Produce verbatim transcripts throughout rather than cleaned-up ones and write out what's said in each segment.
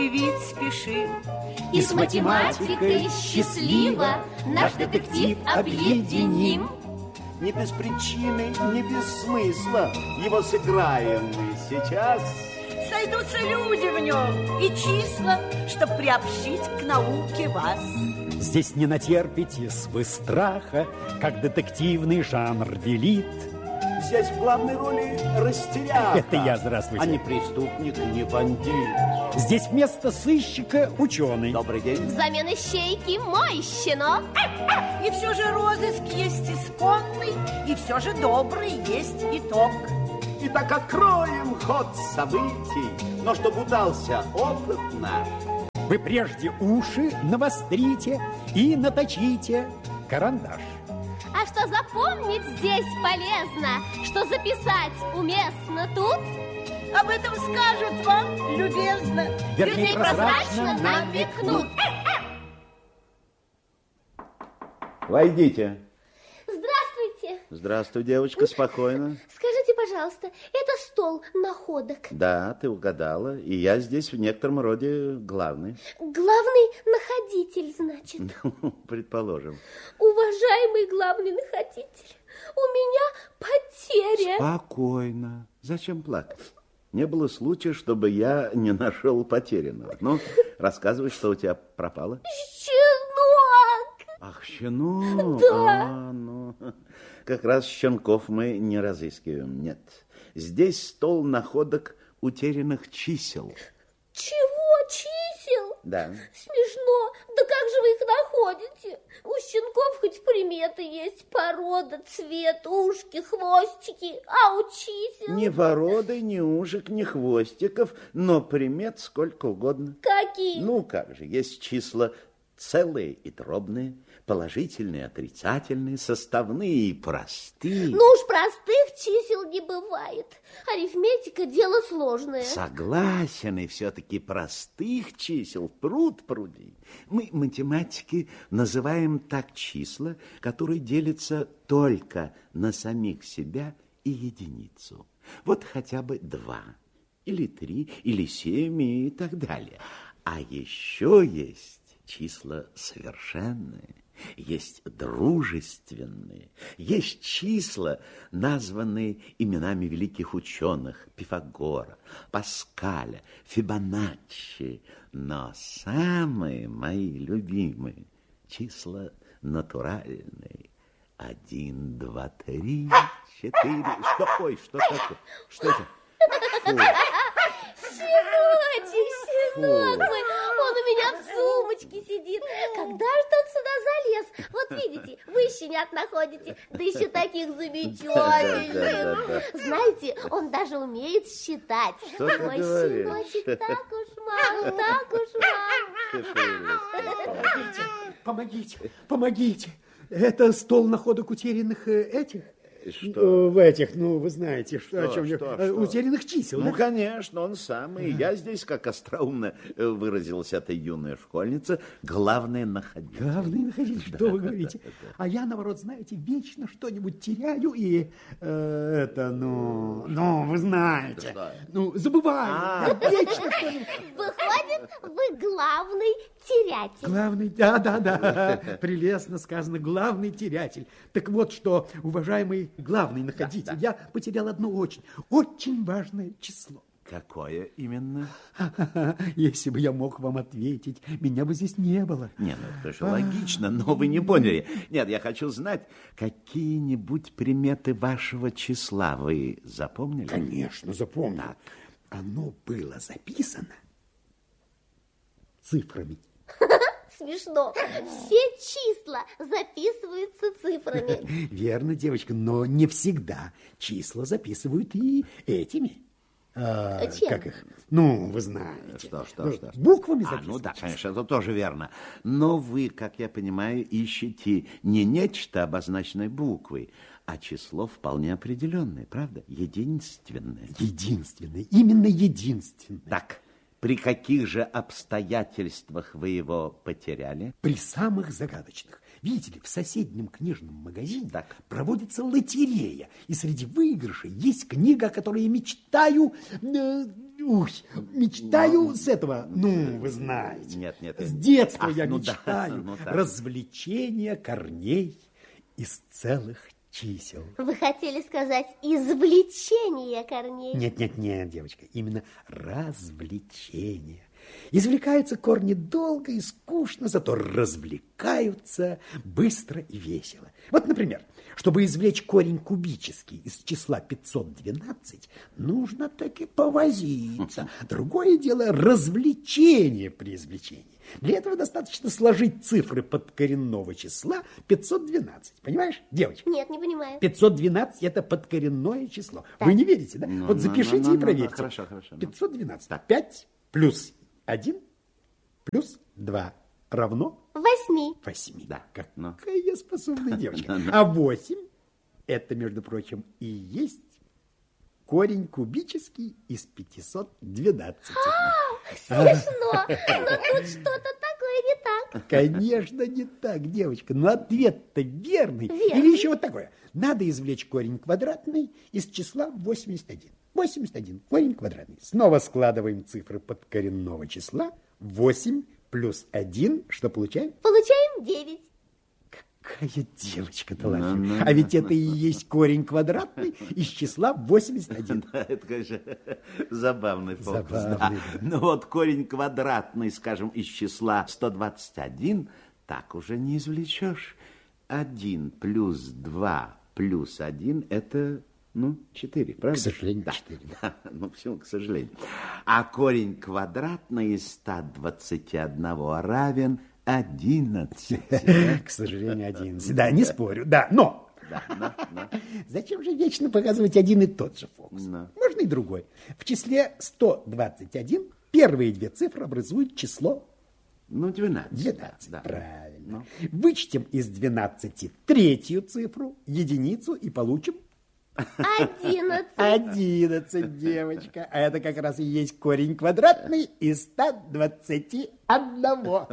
вид спешим. И с математикой счастливо наш детектив объединим. Не без причины, не без смысла его сыграем мы сейчас. Сойдутся люди в нем и числа, чтоб приобщить к науке вас. Здесь не натерпитесь вы страха, как детективный жанр велит. Здесь в главной роли растеряха. Это я, здравствуйте. А не преступник, не бандит. Здесь вместо сыщика ученый. Добрый день. Взамен ищейки мой щенок. И все же розыск есть исконный, и все же добрый есть итог. Итак, откроем ход событий, но чтоб удался опыт наш. Вы прежде уши навострите и наточите карандаш. А что запомнить здесь полезно, что записать уместно тут? Об этом скажут вам любезно, вернее, прозрачно намекнут. Войдите. Здравствуйте. Здравствуй, девочка, спокойно. Скажите, пожалуйста, это стол находок? Да, ты угадала, и я здесь в некотором роде главный. Главный находитель, значит? Предположим. Уважаемый главный находитель, у меня потеря. Спокойно. Зачем плакать? Не было случая, чтобы я не нашел потерянного. Ну, рассказывай, что у тебя пропало. Щенок! Ах, щенок? Да. А, ну, как раз щенков мы не разыскиваем, нет. Здесь стол находок утерянных чисел. Чего чисел? Да. Смешно. Да как же вы их находите? У щенков хоть приметы есть, порода, цвет, ушки, хвостики, а у чисел... Ни породы, ни ушек, ни хвостиков, но примет сколько угодно. Какие? Ну, как же, есть числа целые и дробные, положительные, отрицательные, составные и простые. Ну уж простых чисел не бывает. Арифметика дело сложное. Согласен, и все-таки простых чисел пруд пруди. Мы, математики, называем так числа, которые делятся только на самих себя и единицу. Вот хотя бы два, или три, или семь и так далее. А еще есть числа совершенные, есть дружественные, есть числа, названные именами великих ученых Пифагора, Паскаля, Фибоначчи, но самые мои любимые числа натуральные. Один, два, три, четыре. Что? Ой, что такое? Что это? Фу. Щеночек, щенок мой, он у меня в сумочке сидит. Когда же он сюда залез? Вот видите, вы щенят находите, да еще таких замечательных. Да, да, да. Знаете, он даже умеет считать. Что ты Мой говоришь? щеночек так уж мал, так уж мал. Помогите, помогите, помогите. Это стол находок утерянных э, этих? Что? В этих, ну, вы знаете, что, Что, о чем я... что, э, что? Утерянных чисел. Ну, да? конечно, он самый. Я здесь, как остроумно выразилась эта юная школьница, главное находить. Главный находить, что вы говорите. А я, наоборот, знаете, вечно что-нибудь теряю и э, это, ну, ну, вы знаете, Что? ну, забываю. А. Я вечно что-нибудь. Выходит, вы главный терятель. Главный, да, да, да, прелестно сказано, главный терятель. Так вот, что, уважаемый главный находитель, Да, да. я потерял одно очень, очень важное число. Какое именно? Если бы я мог вам ответить, меня бы здесь не было. Нет, ну это же логично, но вы не поняли. Нет, я хочу знать, какие-нибудь приметы вашего числа вы запомнили? Конечно, запомнил. Так. Оно было записано цифрами. Смешно. Все числа записываются цифрами. Верно, девочка, но не всегда числа записывают и этими. А, Чем? как их? Ну, вы знаете. Что, что, Ну, что? что? Буквами А, записывают. ну да, конечно, это тоже верно. Но вы, как я понимаю, ищете не нечто, обозначенное буквой, а число вполне определенное, правда? Единственное. Единственное, именно единственное. Так, при каких же обстоятельствах вы его потеряли? При самых загадочных. Видите ли, в соседнем книжном магазине Так. проводится лотерея, и среди выигрышей есть книга, о которой я мечтаю э, Ух, мечтаю с этого, ну, вы знаете. Нет, нет. С детства Ах, я ну да, мечтаю. ну да. Развлечение корней из целых чисел. Вы хотели сказать извлечение корней? Нет, нет, нет, девочка, именно развлечение. Извлекаются корни долго и скучно, зато развлекаются быстро и весело. Вот, например, чтобы извлечь корень кубический из числа пятьсот двенадцать, нужно таки повозиться. Другое дело развлечение при извлечении. Для этого достаточно сложить цифры подкоренного числа пятьсот двенадцать. Понимаешь, девочка? Нет, не понимаю. пятьсот двенадцать – это подкоренное число. Так. Вы не верите, да? Ну, вот ну, запишите ну, ну, и проверьте. ну, хорошо, хорошо. пятьсот двенадцать. пять плюс один плюс два равно Восьми. восьми. Да. Какая Ну. я способная девочка. А восемь – это, между прочим, и есть корень кубический из пятисот двенадцати. Смешно, но тут что-то такое не так. Конечно, не так, девочка. Но ответ-то верный. Верный. Или еще вот такое. Надо извлечь корень квадратный из числа восемьдесят один. восемьдесят один, корень квадратный. Снова складываем цифры подкоренного числа. восемь плюс один, что получаем? Получаем девять. Какая девочка талантливая. А ведь это и есть корень квадратный из числа восемьдесят один. Да, это, конечно, забавный фокус. Забавный, да. да. Ну вот корень квадратный, скажем, из числа сто двадцать один, так уже не извлечешь. один плюс два плюс один – это, ну, четыре, правда? К сожалению, да. четыре. Да, ну, всему к сожалению. А корень квадратный из ста двадцати одного равен одиннадцать. К сожалению, одиннадцать. Да, не спорю, да, но... Да, да, да. Зачем же вечно показывать один и тот же фокус? Да. Можно и другой. В числе сто двадцать один первые две цифры образуют число Ну, двенадцать. двенадцать. Да. Правильно. Ну. Вычтем из двенадцати третью цифру, единицу, и получим Одиннадцать. одиннадцать, девочка. А это как раз и есть корень квадратный из ста двадцати одного.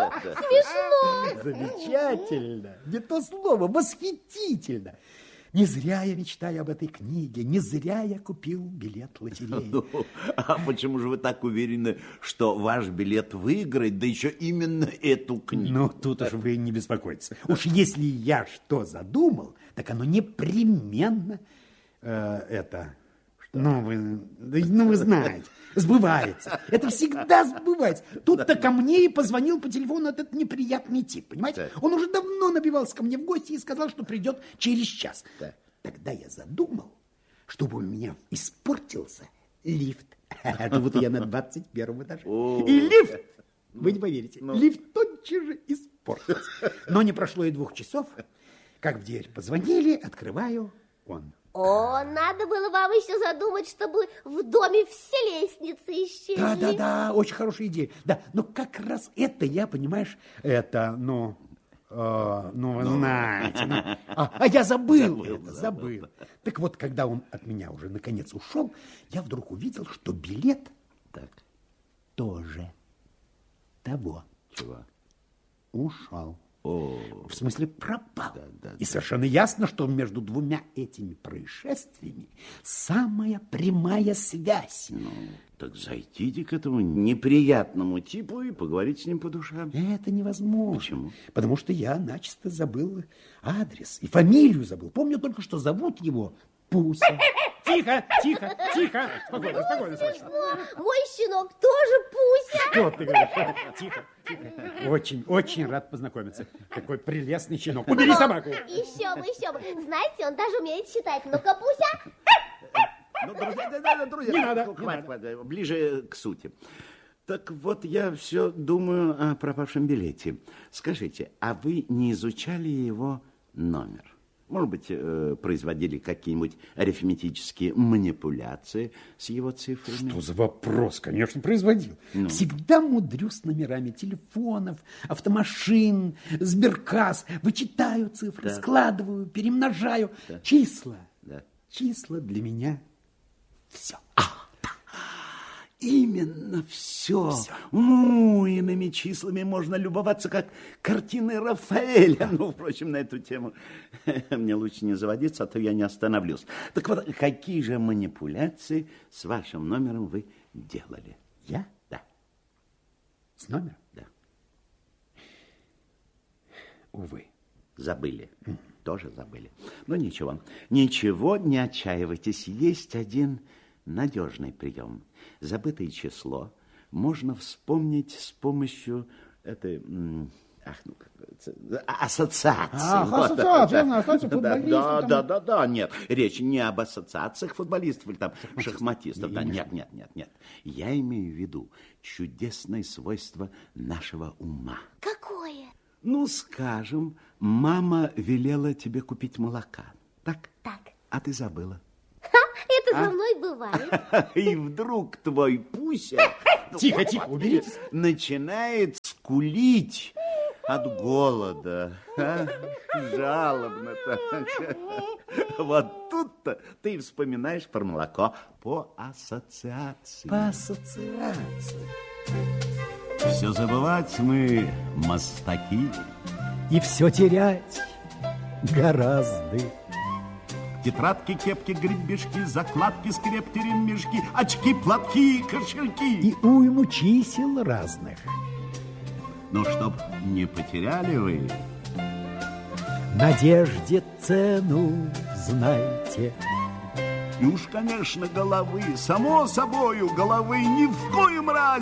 Смешно. Замечательно. Не то слово, восхитительно. Не зря я мечтаю об этой книге, не зря я купил билет лотереи. Ну, а почему же вы так уверены, что ваш билет выиграет, да еще именно эту книгу? Ну, тут уж вы не беспокойтесь. Уж если я что задумал, так оно непременно э, это... Ну вы, да, ну, вы знаете, сбывается. Это всегда сбывается. Тут-то ко мне и позвонил по телефону этот неприятный тип, понимаете? Так. Он уже давно набивался ко мне в гости и сказал, что придет через час. Так. Тогда я задумал, чтобы у меня испортился лифт. Это вот я на двадцать первом этаже. О. И лифт, вы не поверите, Ну. лифт тотчас же испортился. Но не прошло и двух часов, как в дверь позвонили, открываю, он. О, надо было вам еще задумать, чтобы в доме все лестницы исчезли. Да, да, да, очень хорошая идея. Да, но как раз это я, понимаешь, это, ну, э, ну, вы знаете. ну, а, а я забыл, Забыл, это, забыл. забыл. Так вот, когда он от меня уже наконец ушел, я вдруг увидел, что билет Так, тоже того чего? ушел. О, В смысле, пропал. Да, да, И да. совершенно ясно, что между двумя этими происшествиями самая прямая связь. ну, так зайдите к этому неприятному типу и поговорите с ним по душам. Это невозможно. Почему? Потому что я начисто забыл адрес и фамилию забыл. Помню только, что зовут его Пуся. Тихо, тихо, тихо. Спокойно, спокойно, срочно. Мой щенок тоже Пуся. Что ты говоришь? Тихо, тихо. Очень, очень рад познакомиться. Такой прелестный щенок. Убери собаку. Еще бы, еще бы. Знаете, он даже умеет считать. Ну-ка, Пуся. Ну, друзья, да, да, да, друзья, Не надо, хватит, не надо. хватит, ближе к сути. Так вот, я все думаю о пропавшем билете. Скажите, а вы не изучали его номер? Может быть, э, производили какие-нибудь арифметические манипуляции с его цифрами? Что за вопрос? Конечно, производил. Всегда мудрю с номерами телефонов, автомашин, сберкасс. Вычитаю цифры, Да. складываю, перемножаю. Числа. Да. Числа для меня все. Именно все. Ну, иными числами можно любоваться, как картины Рафаэля. Ну, впрочем, на эту тему мне лучше не заводиться, а то я не остановлюсь. Так вот, какие же манипуляции с вашим номером вы делали. Я? Да. С номером? Да. Увы. Забыли. Mm. Тоже забыли. Но ничего. Ничего, не отчаивайтесь. Есть один надежный прием. Забытое число можно вспомнить с помощью этой... Ах, ну, ассоциации. Ах, вот, ассоциация, да, ассоциация футболистов. Да, там... да, да, да, нет. Речь не об ассоциациях футболистов или там шахматистов. Да, нет, нет, нет, нет. Я имею в виду чудесное свойство нашего ума. Какое? Ну, скажем, мама велела тебе купить молока. Так? Так. А ты забыла. Ха, это А? со мной бывает. И вдруг твой Пуся... Тихо, тихо, уберитесь. Начинает скулить от голода. А? Жалобно так. Вот тут-то ты вспоминаешь про молоко по ассоциации. По ассоциации. Все забывать мы мастаки. И все терять гораздо. Тетрадки, кепки, гребешки, закладки, скрепки, ремешки, очки, платки, кошельки. И уйму чисел разных. Ну, чтоб не потеряли вы... Надежде цену знайте. И уж, конечно, головы, само собою, головы ни в коем разе